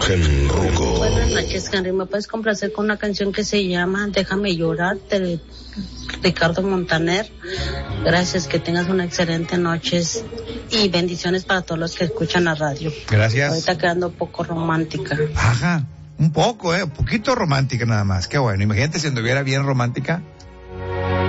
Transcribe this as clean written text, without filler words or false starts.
Imagen Ruco. Buenas noches, Henry. ¿Me puedes complacer con una canción que se llama Déjame llorar, de Ricardo Montaner? Gracias, que tengas una excelente noche y bendiciones para todos los que escuchan la radio. Gracias. Ahorita quedando un poco romántica. Ajá, un poquito romántica nada más. Qué bueno, imagínate si anduviera bien romántica.